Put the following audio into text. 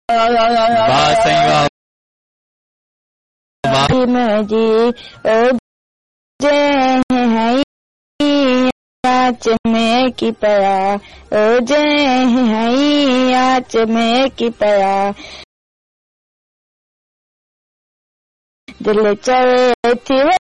वाह साईं वाह में जी ओ जय है आच में की पया ओ जय है आच में की पया दिल चवे थी